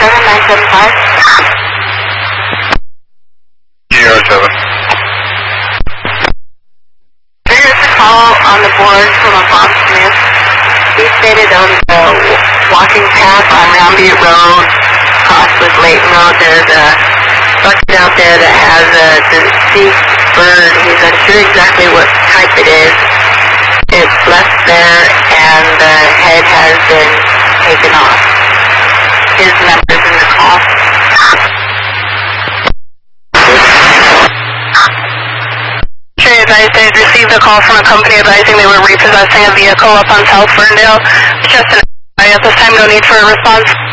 7. There is a call on the board from a Bob Smith. He stated on the walking path on Roundbutte Road, across with Layton Road, there's a bucket out there that has a deceased bird. He's unsure exactly what type it is. It's left there and the head has been taken off. His number's in the call. Advised they had received a call from a company advising they were repossessing a vehicle up on South Ferndale. Just an at this time, no need for a response.